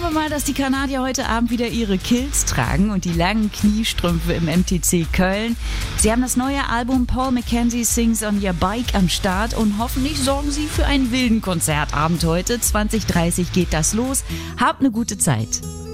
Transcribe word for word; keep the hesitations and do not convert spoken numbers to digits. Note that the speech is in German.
wir mal, dass die Kanadier heute Abend wieder ihre Kilts tragen und die langen Kniestrümpfe im M T C Köln. Sie haben das neue Album Paul McKenzie Sings on Your Bike am Start und hoffentlich sorgen sie für einen wilden Konzertabend heute. zwanzig Uhr dreißig geht das los. Habt eine gute Zeit.